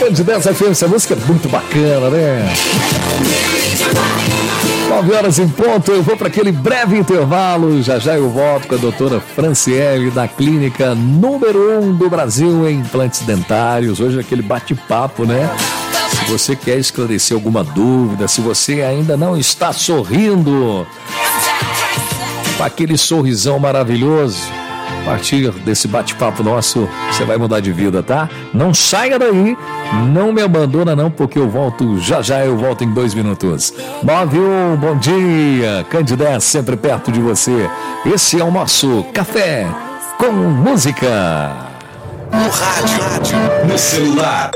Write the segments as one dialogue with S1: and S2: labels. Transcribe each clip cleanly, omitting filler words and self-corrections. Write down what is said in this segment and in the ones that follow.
S1: Candidez FM, essa música é muito bacana, né? 9 horas em ponto, eu vou para aquele breve intervalo. Já já eu volto com a doutora Franciele, da clínica número 1 do Brasil em implantes dentários. Hoje é aquele bate-papo, né? Se você quer esclarecer alguma dúvida, se você ainda não está sorrindo, com aquele sorrisão maravilhoso, a partir desse bate-papo nosso, você vai mudar de vida, tá? Não saia daí, não me abandona não, porque eu volto já já, eu volto em 2 minutos. 9-1, bom dia, Candidez sempre perto de você. Esse é o nosso Café com Música.
S2: No rádio, no celular,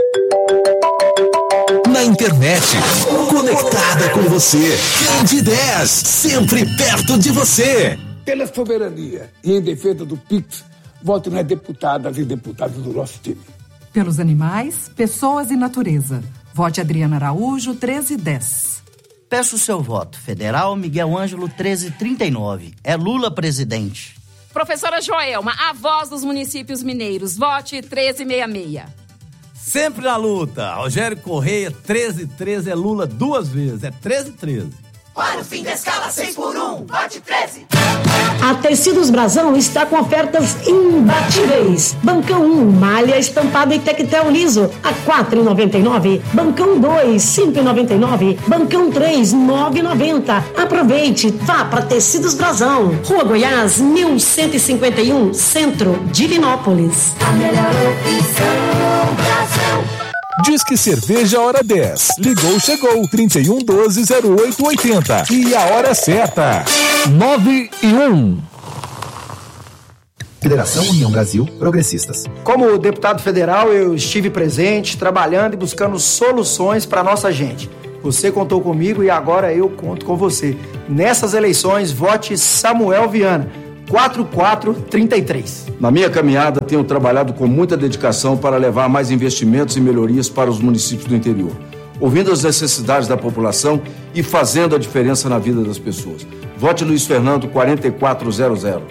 S2: na internet, conectada com você. Candidez, sempre perto de você.
S3: Pela soberania e em defesa do PIX, voto nas deputadas e deputados do nosso time.
S4: Pelos animais, pessoas e natureza. Vote Adriana Araújo, 1310.
S5: Peço o seu voto. Federal Miguel Ângelo, 1339. É Lula presidente.
S6: Professora Joelma, a voz dos municípios mineiros. Vote 1366.
S7: Sempre na luta. Rogério Correia, 1313. É Lula 2 vezes. É 1313.
S8: Para o fim da escala 6x1, vote 13.
S9: A Tecidos Brasão está com ofertas imbatíveis. Bancão 1, malha estampada e tectel liso, a R$4,99. Bancão 2, R$5,99. Bancão 3, R$9,90. Aproveite, vá para Tecidos Brasão. Rua Goiás, 1151, Centro, Divinópolis.
S8: A melhor opção, Brasão.
S10: Disque Cerveja Hora 10. Ligou, chegou. 3112-0880. E a hora é certa.
S1: 9-1.
S11: Federação União Brasil Progressistas.
S12: Como deputado federal, eu estive presente, trabalhando e buscando soluções para nossa gente. Você contou comigo e agora eu conto com você. Nessas eleições, vote Samuel Viana. 4433.
S13: Na minha caminhada, tenho trabalhado com muita dedicação para levar mais investimentos e melhorias para os municípios do interior, ouvindo as necessidades da população e fazendo a diferença na vida das pessoas. Vote Luiz Fernando, 4400.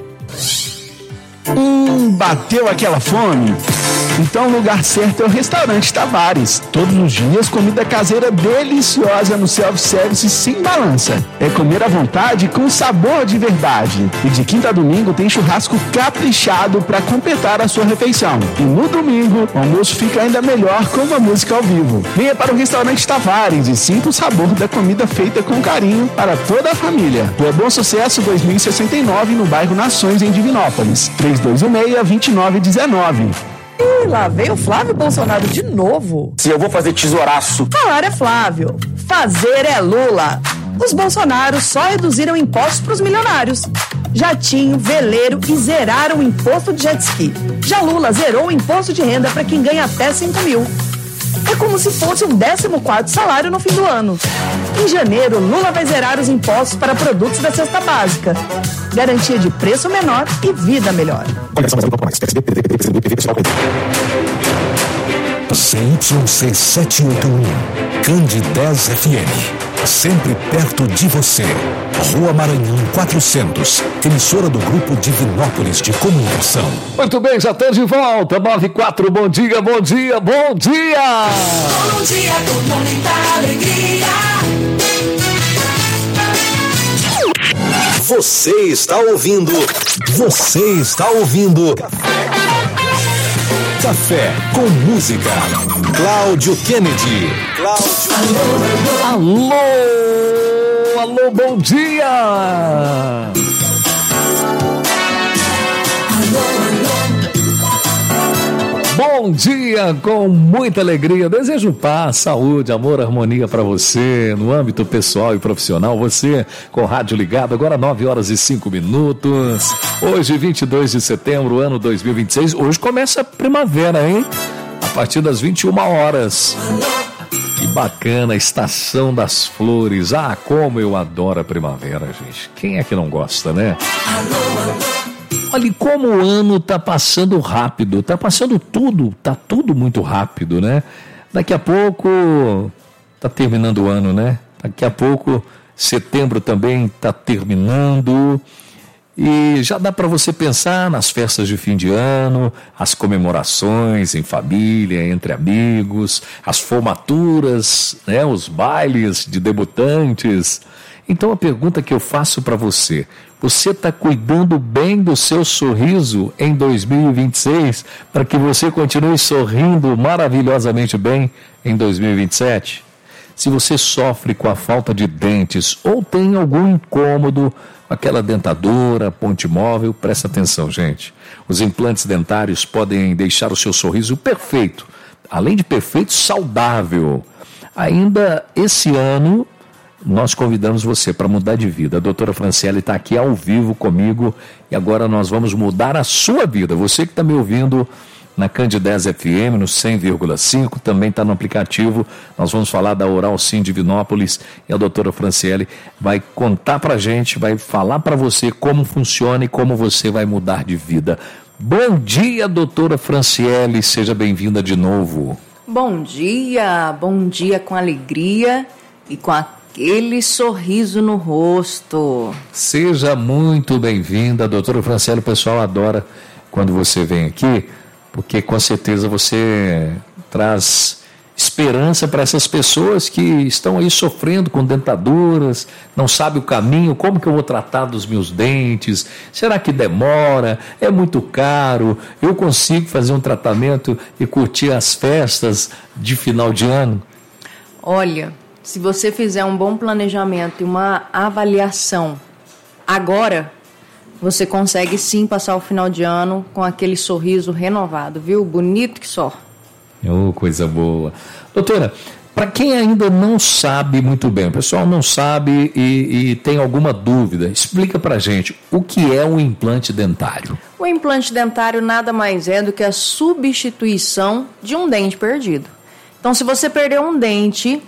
S14: Bateu aquela fome? Então o lugar certo é o Restaurante Tavares. Todos os dias comida caseira deliciosa no self-service sem balança. É comer à vontade com sabor de verdade. E de quinta a domingo tem churrasco caprichado para completar a sua refeição. E no domingo o almoço fica ainda melhor com uma música ao vivo. Venha para o Restaurante Tavares e sinta o sabor da comida feita com carinho para toda a família. Rua Bom Sucesso 2069 no bairro Nações em Divinópolis. 3216-2919.
S15: Ih, lá veio o Flávio Bolsonaro de novo.
S16: Se eu vou fazer tesouraço.
S15: Falar é Flávio, fazer é Lula. Os Bolsonaros só reduziram impostos para os milionários. Jatinho, veleiro e zeraram o imposto de jet ski. Já Lula zerou o imposto de renda para quem ganha até 5 mil. É como se fosse o 14º salário no fim do ano. Em janeiro, Lula vai zerar os impostos para produtos da cesta básica. Garantia de preço menor e vida melhor.
S2: CYC 781, Candidez FM. Sempre perto de você. Rua Maranhão 400, emissora do Grupo Divinópolis de Comunicação.
S1: Muito bem, já estamos de volta. 94, bom dia, bom dia, bom dia!
S8: Bom dia com muita alegria.
S2: Você está ouvindo. Café com Música. Cláudio Kennedy.
S1: Alô, bom dia! Bom dia, com muita alegria. Desejo paz, saúde, amor, harmonia para você no âmbito pessoal e profissional. Você com o rádio ligado, agora 9 horas e 5 minutos. Hoje, 22 de setembro, ano 2026. Hoje começa a primavera, hein? A partir das 21 horas. Que bacana, estação das flores. Ah, como eu adoro a primavera, gente. Quem é que não gosta, né? Olha como o ano tá passando rápido, tá passando tudo, tá tudo muito rápido, né? Daqui a pouco tá terminando o ano, né? Daqui a pouco setembro também tá terminando E já dá para você pensar nas festas de fim de ano, as comemorações em família, entre amigos, as formaturas, né, os bailes de debutantes. Então a pergunta que eu faço para você está cuidando bem do seu sorriso em 2026 para que você continue sorrindo maravilhosamente bem em 2027? Se você sofre com a falta de dentes ou tem algum incômodo, aquela dentadura, ponte móvel, presta atenção, gente. Os implantes dentários podem deixar o seu sorriso perfeito, além de perfeito, saudável. Ainda esse ano, nós convidamos você para mudar de vida. A doutora Franciele está aqui ao vivo comigo e agora nós vamos mudar a sua vida. Você que está me ouvindo na Candidez FM, no 100,5, também está no aplicativo. Nós vamos falar da Oral Sim Divinópolis e a doutora Franciele vai contar para a gente, vai falar para você como funciona e como você vai mudar de vida. Bom dia, doutora Franciele, seja bem-vinda de novo.
S16: Bom dia com alegria e com aquele sorriso no rosto.
S1: Seja muito bem-vinda, doutora Franciele. O pessoal adora quando você vem aqui, porque com certeza você traz esperança para essas pessoas que estão aí sofrendo com dentaduras, não sabe o caminho, como que eu vou tratar dos meus dentes, será que demora, é muito caro, eu consigo fazer um tratamento e curtir as festas de final de ano?
S16: Olha, se você fizer um bom planejamento e uma avaliação agora, você consegue sim passar o final de ano com aquele sorriso renovado, viu? Bonito que só.
S1: Oh, coisa boa. Doutora, para quem ainda não sabe muito bem, o pessoal não sabe e tem alguma dúvida, explica para a gente o que é um implante dentário.
S16: O implante dentário nada mais é do que a substituição de um dente perdido. Então, se você perdeu um dente,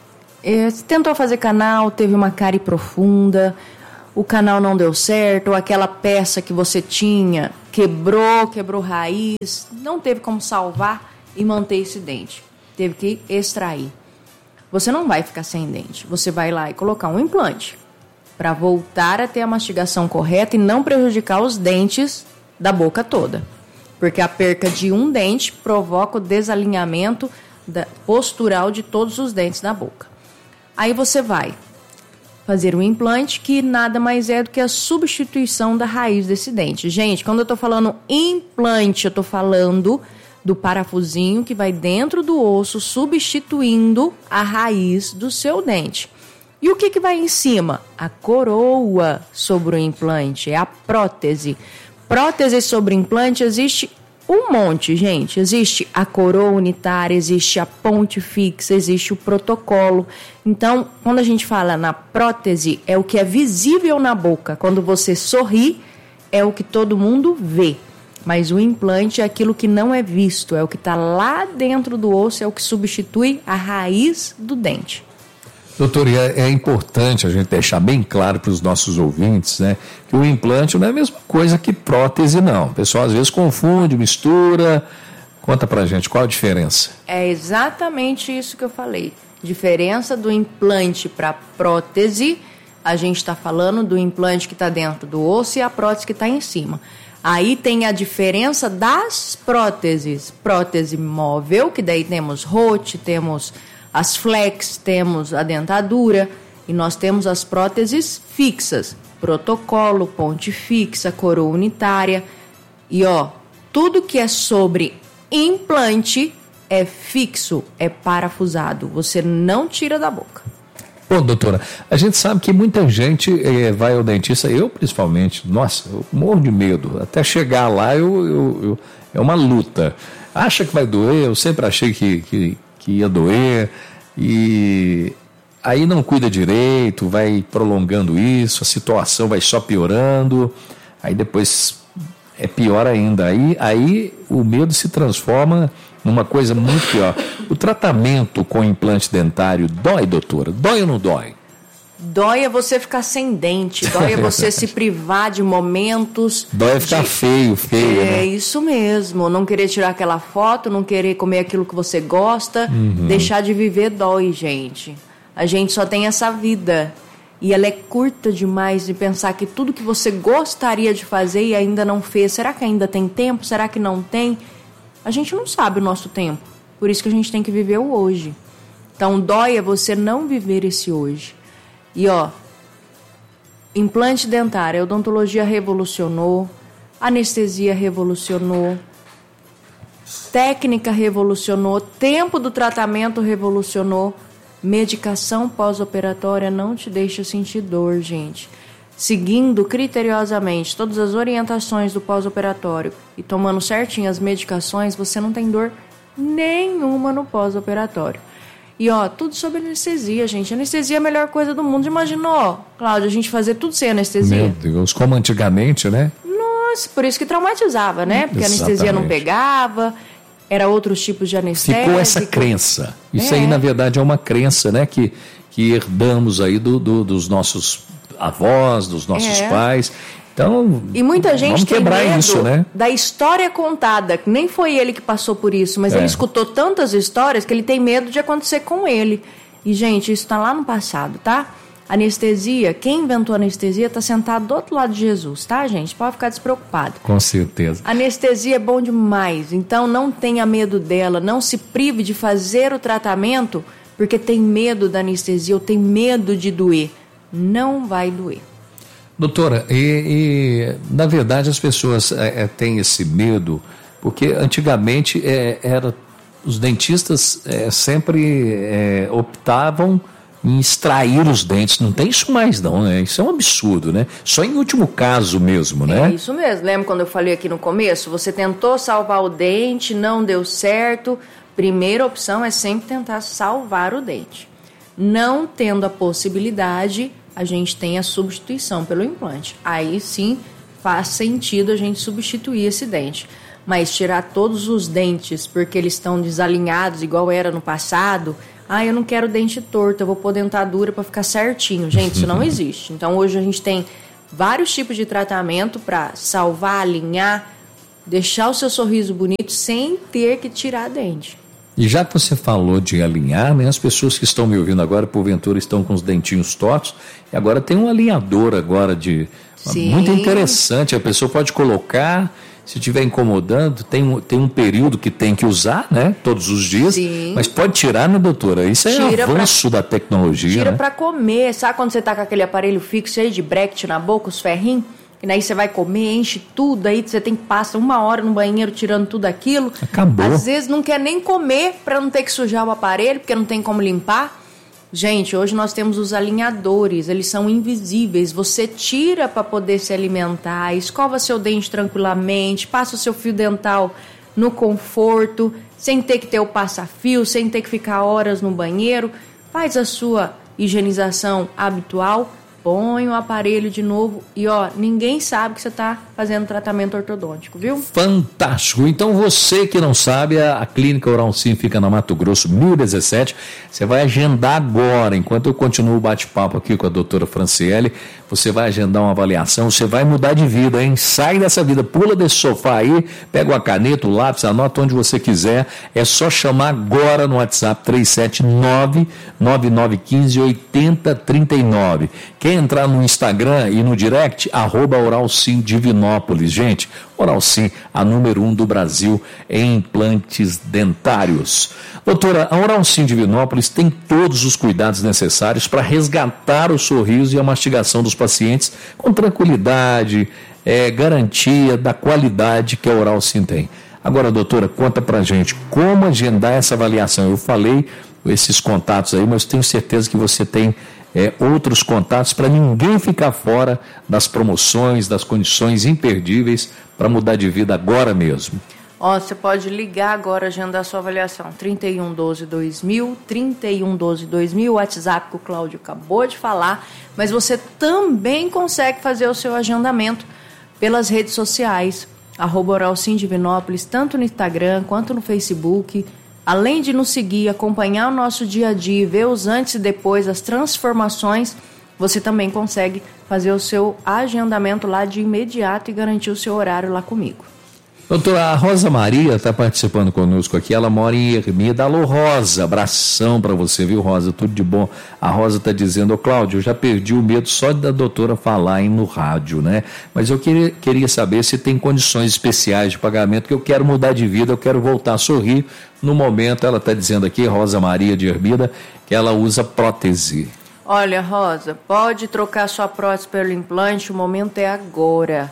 S16: tentou fazer canal, teve uma cárie profunda, o canal não deu certo, ou aquela peça que você tinha quebrou raiz, não teve como salvar e manter esse dente. Teve que extrair. Você não vai ficar sem dente. Você vai lá e colocar um implante para voltar a ter a mastigação correta e não prejudicar os dentes da boca toda. Porque a perca de um dente provoca o desalinhamento postural de todos os dentes da boca. Aí você vai fazer um implante que nada mais é do que a substituição da raiz desse dente. Gente, quando eu estou falando implante, eu estou falando do parafusinho que vai dentro do osso, substituindo a raiz do seu dente. E o que vai em cima? A coroa sobre o implante, é a prótese. Prótese sobre implante existe um monte, gente. Existe a coroa unitária, existe a ponte fixa, existe o protocolo. Então, quando a gente fala na prótese, é o que é visível na boca. Quando você sorri, é o que todo mundo vê. Mas o implante é aquilo que não é visto, é o que está lá dentro do osso, é o que substitui a raiz do dente.
S1: Doutor, é importante a gente deixar bem claro para os nossos ouvintes, né, que o implante não é a mesma coisa que prótese, não. O pessoal às vezes confunde, mistura. Conta pra gente, qual a diferença?
S16: É exatamente isso que eu falei. Diferença do implante para prótese, a gente está falando do implante que está dentro do osso e a prótese que está em cima. Aí tem a diferença das próteses. Prótese móvel, que daí temos rote, temos as flex, temos a dentadura e nós temos as próteses fixas, protocolo, ponte fixa, coroa unitária. E tudo que é sobre implante é fixo, é parafusado, você não tira da boca.
S1: Bom, doutora, a gente sabe que muita gente vai ao dentista, eu principalmente, nossa, eu morro de medo, até chegar lá é uma luta. Acha que vai doer, eu sempre achei que ia doer, e aí não cuida direito, vai prolongando isso, a situação vai só piorando, aí depois é pior ainda, aí o medo se transforma numa coisa muito pior. O tratamento com implante dentário dói, doutora? Dói ou não dói?
S16: Dói é você ficar sem dente, dói é você se privar de momentos.
S1: Dói é ficar feio, né?
S16: É isso mesmo, não querer tirar aquela foto, não querer comer aquilo que você gosta, deixar de viver dói, gente. A gente só tem essa vida. E ela é curta demais de pensar que tudo que você gostaria de fazer e ainda não fez, será que ainda tem tempo? Será que não tem? A gente não sabe o nosso tempo. Por isso que a gente tem que viver o hoje. Então, dói é você não viver esse hoje. E, implante dentário, a odontologia revolucionou, anestesia revolucionou, técnica revolucionou, tempo do tratamento revolucionou, medicação pós-operatória não te deixa sentir dor, gente. Seguindo criteriosamente todas as orientações do pós-operatório e tomando certinho as medicações, você não tem dor nenhuma no pós-operatório. E tudo sobre anestesia, gente. Anestesia é a melhor coisa do mundo. Imaginou, Cláudia, a gente fazer tudo sem anestesia?
S1: Meu Deus, como antigamente, né?
S16: Nossa, por isso que traumatizava, né? Porque a anestesia não pegava, era outros tipos de anestésia.
S1: Ficou essa crença. Isso aí, na verdade, é uma crença, né? Que herdamos aí dos nossos avós, dos nossos pais. Então,
S16: e muita gente tem medo
S1: isso, né?
S16: da história contada. Nem foi ele que passou por isso, mas ele escutou tantas histórias que ele tem medo de acontecer com ele. E, gente, isso está lá no passado, tá? Anestesia, quem inventou anestesia está sentado do outro lado de Jesus, tá, gente? Pode ficar despreocupado.
S1: Com certeza.
S16: Anestesia é bom demais, então não tenha medo dela, não se prive de fazer o tratamento porque tem medo da anestesia ou tem medo de doer. Não vai doer.
S1: Doutora, na verdade as pessoas têm esse medo, porque antigamente os dentistas sempre optavam em extrair os dentes. Não tem isso mais não, né? Isso é um absurdo, né? Só em último caso mesmo, né?
S16: É isso mesmo. Lembra quando eu falei aqui no começo? Você tentou salvar o dente, não deu certo. Primeira opção é sempre tentar salvar o dente. Não tendo a possibilidade, a gente tem a substituição pelo implante. Aí sim faz sentido a gente substituir esse dente. Mas tirar todos os dentes porque eles estão desalinhados, igual era no passado, eu não quero dente torto, eu vou pôr dentadura para ficar certinho. Gente, isso não existe. Então hoje a gente tem vários tipos de tratamento para salvar, alinhar, deixar o seu sorriso bonito sem ter que tirar dente.
S1: E já que você falou de alinhar, né, as pessoas que estão me ouvindo agora, porventura, estão com os dentinhos tortos, e agora tem um alinhador agora muito interessante, a pessoa pode colocar, se estiver incomodando, tem um período que tem que usar, né, todos os dias, mas pode tirar, né, doutora? Isso é avanço da tecnologia.
S16: Tira,
S1: né?
S16: Para comer, sabe quando você tá com aquele aparelho fixo aí de bracket na boca, os ferrinhos? E daí você vai comer, enche tudo, aí você tem que passar 1 hora no banheiro tirando tudo aquilo.
S1: Acabou.
S16: Às vezes não quer nem comer para não ter que sujar o aparelho, porque não tem como limpar. Gente, hoje nós temos os alinhadores, eles são invisíveis. Você tira para poder se alimentar, escova seu dente tranquilamente, passa o seu fio dental no conforto, sem ter que ter o passa-fio, sem ter que ficar horas no banheiro. Faz a sua higienização habitual, põe o aparelho de novo e ninguém sabe que você está fazendo tratamento ortodôntico, viu?
S1: Fantástico! Então você que não sabe, a Clínica Oral Sim fica na Mato Grosso 1017, você vai agendar agora, enquanto eu continuo o bate-papo aqui com a doutora Franciele, você vai agendar uma avaliação, você vai mudar de vida, hein? Sai dessa vida, pula desse sofá aí, pega uma caneta, o lápis, anota onde você quiser, é só chamar agora no WhatsApp 379-9915-8039. Quer entrar no Instagram e no direct, @Oral Sim Divinópolis. Gente, Oral Sim, a número 1 do Brasil em implantes dentários. Doutora, a Oral Sim Divinópolis tem todos os cuidados necessários para resgatar o sorriso e a mastigação dos pacientes com tranquilidade, garantia da qualidade que a Oral Sim tem. Agora, doutora, conta pra gente como agendar essa avaliação. Eu falei esses contatos aí, mas tenho certeza que você tem outros contatos para ninguém ficar fora das promoções, das condições imperdíveis para mudar de vida agora mesmo.
S16: Você pode ligar agora, agendar a sua avaliação. 3112-2000, 3112-2000, o WhatsApp que o Cláudio acabou de falar, mas você também consegue fazer o seu agendamento pelas redes sociais, @Oral Sim Divinópolis, tanto no Instagram quanto no Facebook. Além de nos seguir, acompanhar o nosso dia a dia, ver os antes e depois, as transformações, você também consegue fazer o seu agendamento lá de imediato e garantir o seu horário lá comigo.
S1: Doutora, a Rosa Maria está participando conosco aqui, ela mora em Ermida. Alô, Rosa, abração para você, viu, Rosa? Tudo de bom. A Rosa está dizendo, ô Cláudio, eu já perdi o medo só da doutora falar no rádio, né? Mas eu queria saber se tem condições especiais de pagamento, que eu quero mudar de vida, eu quero voltar a sorrir. No momento, ela está dizendo aqui, Rosa Maria de Ermida, que ela usa prótese.
S16: Olha, Rosa, pode trocar sua prótese pelo implante, o momento é agora.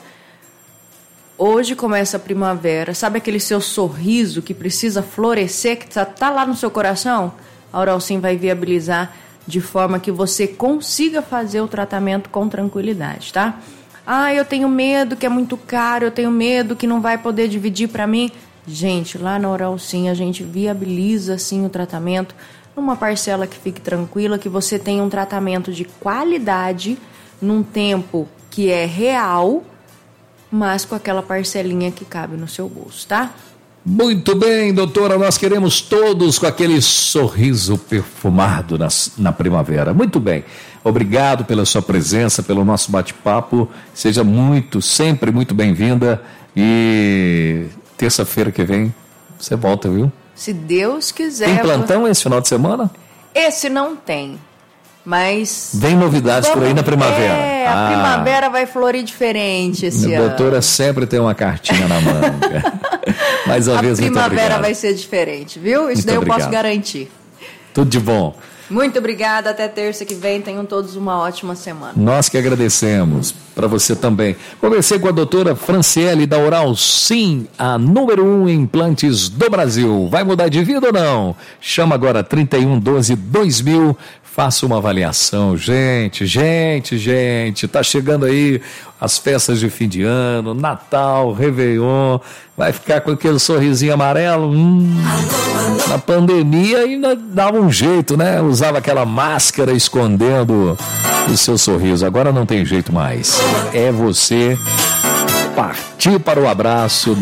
S16: Hoje começa a primavera, sabe aquele seu sorriso que precisa florescer, que tá lá no seu coração? A Oralsim vai viabilizar de forma que você consiga fazer o tratamento com tranquilidade, tá? Ah, eu tenho medo que é muito caro, eu tenho medo que não vai poder dividir para mim. Gente, lá na Oralsim a gente viabiliza sim o tratamento numa parcela que fique tranquila, que você tenha um tratamento de qualidade num tempo que é real, mas com aquela parcelinha que cabe no seu bolso, tá?
S1: Muito bem, doutora, nós queremos todos com aquele sorriso perfumado na primavera. Muito bem, obrigado pela sua presença, pelo nosso bate-papo, seja sempre muito bem-vinda e terça-feira que vem você volta, viu?
S16: Se Deus quiser.
S1: Tem plantão esse final de semana?
S16: Esse não tem. Mas...
S1: Vem novidades por aí na primavera.
S16: A primavera vai florir diferente esse ano.
S1: A doutora sempre tem uma cartinha na manga. Mais uma vez, muito obrigado.
S16: A primavera vai ser diferente, viu? Isso daí eu posso garantir.
S1: Tudo de bom.
S16: Muito obrigada, até terça que vem, tenham todos uma ótima semana.
S1: Nós que agradecemos, para você também. Conversei com a doutora Franciele da Oralsim, a número 1 em implantes do Brasil. Vai mudar de vida ou não? Chama agora 3112-2000, faça uma avaliação. Gente, tá chegando aí as festas de fim de ano, Natal, Réveillon, vai ficar com aquele sorrisinho amarelo. Na pandemia ainda dava um jeito, né? Usava aquela máscara escondendo o seu sorriso. Agora não tem jeito mais. É você partir para o abraço.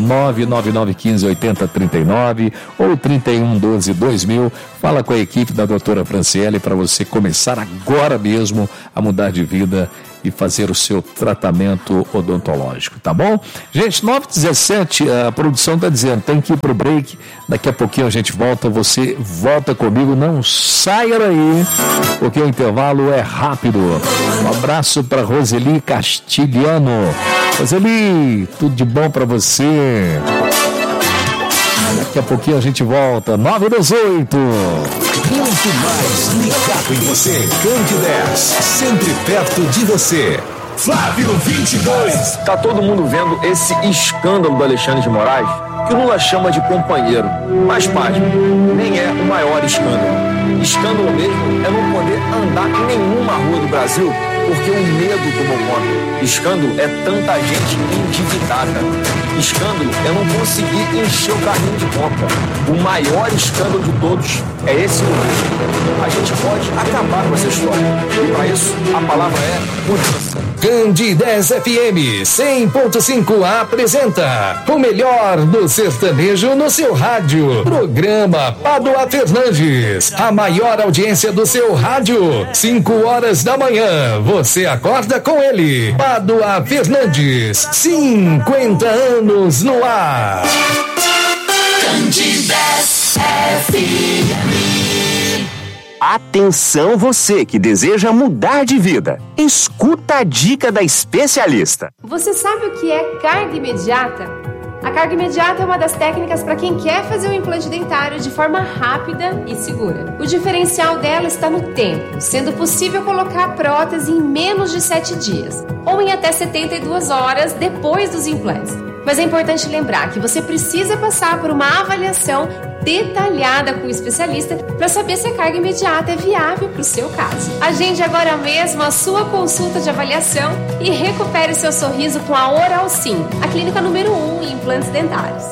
S1: 99915-8039 ou 3112-2000. Fala com a equipe da doutora Franciele para você começar agora mesmo a mudar de vida e fazer o seu tratamento odontológico, tá bom? Gente, 9h17, a produção tá dizendo, tem que ir pro break, daqui a pouquinho a gente volta, você volta comigo, não saia daí, porque o intervalo é rápido. Um abraço para Roseli Castilhano. Roseli, tudo de bom para você. Daqui a pouquinho a gente volta, 9h18.
S2: Muito mais ligado em você. Candidez, sempre perto de você. Flávio 22.
S17: Tá todo mundo vendo esse escândalo do Alexandre de Moraes, que o Lula chama de companheiro. Mas, pasme, nem é o maior escândalo. Escândalo mesmo é não poder andar em nenhuma rua do Brasil porque o medo tomou conta. Escândalo é tanta gente endividada. Escândalo é não conseguir encher o carrinho de compra. O maior escândalo de todos é esse governo. A gente pode acabar com essa história. E para isso, a palavra é mudança.
S2: Candidez FM 100.5 apresenta o melhor do sertanejo no seu rádio. Programa Padua Fernandes. A maior audiência do seu rádio. 5 horas da manhã. Você acorda com ele. Padua Fernandes. 50 anos no ar.
S8: Candidez FM.
S18: Atenção você que deseja mudar de vida. Escuta a dica da especialista.
S19: Você sabe o que é carga imediata? A carga imediata é uma das técnicas para quem quer fazer um implante dentário de forma rápida e segura. O diferencial dela está no tempo, sendo possível colocar a prótese em menos de 7 dias, ou em até 72 horas depois dos implantes. Mas é importante lembrar que você precisa passar por uma avaliação detalhada com o especialista para saber se a carga imediata é viável para o seu caso. Agende agora mesmo a sua consulta de avaliação e recupere seu sorriso com a Oralsim, a clínica número 1 em implantes dentários.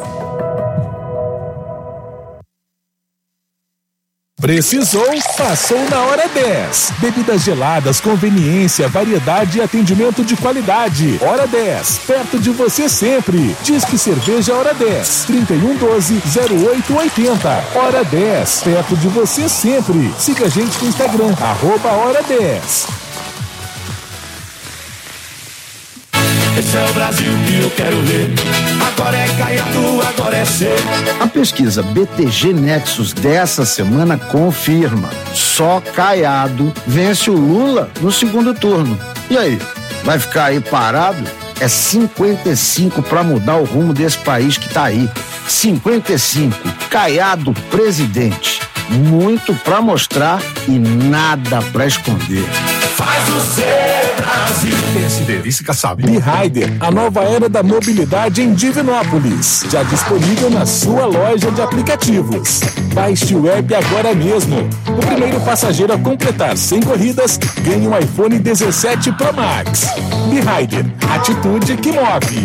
S10: Precisou? Passou na Hora 10. Bebidas geladas, conveniência, variedade e atendimento de qualidade. Hora 10, perto de você sempre. Disque Cerveja Hora 10, 3112-0880. Hora 10, perto de você sempre. Siga a gente no Instagram, @Hora 10.
S20: Esse é o Brasil que eu quero ver. Agora é Caiado, agora é ser.
S21: A pesquisa BTG Nexus dessa semana confirma: só Caiado vence o Lula no segundo turno. E aí, vai ficar aí parado? É 55 para mudar o rumo desse país que tá aí. 55, Caiado presidente. Muito para mostrar e nada para esconder.
S20: Faz o seu Brasil.
S10: Pense delícia, sabe? B-Rider, a nova era da mobilidade em Divinópolis. Já disponível na sua loja de aplicativos. Baixe o app agora mesmo. O primeiro passageiro a completar 100 corridas ganha um iPhone 17 Pro Max. B-Rider, atitude que move.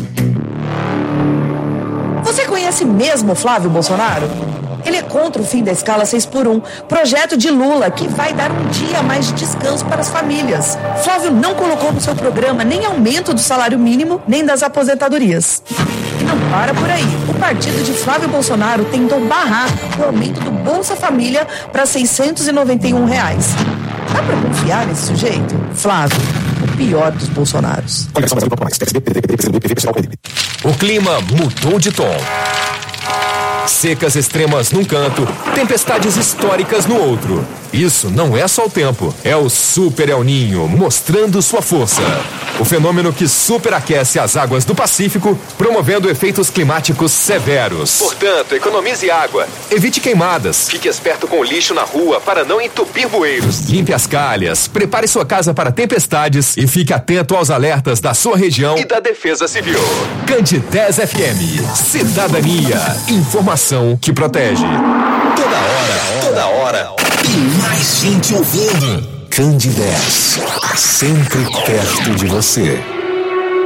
S15: Você conhece mesmo Flávio Bolsonaro? Ele é contra o fim da escala 6x1, projeto de Lula que vai dar um dia a mais de descanso para as famílias. Flávio não colocou no seu programa nem aumento do salário mínimo, nem das aposentadorias. E não para por aí. O partido de Flávio Bolsonaro tentou barrar o aumento do Bolsa Família para R$ 691. Dá para confiar nesse sujeito? Flávio, o pior dos Bolsonaros.
S2: O clima mudou de tom. Secas extremas num canto, tempestades históricas no outro. Isso não é só o tempo, é o Super El Niño mostrando sua força. O fenômeno que superaquece as águas do Pacífico, promovendo efeitos climáticos severos. Portanto, economize água, evite queimadas, fique esperto com o lixo na rua para não entupir bueiros. Limpe as calhas, prepare sua casa para tempestades e fique atento aos alertas da sua região e da Defesa Civil. Candidez FM, cidadania, informação que protege. Toda hora. E mais gente ouvindo. Candidez, sempre perto de você.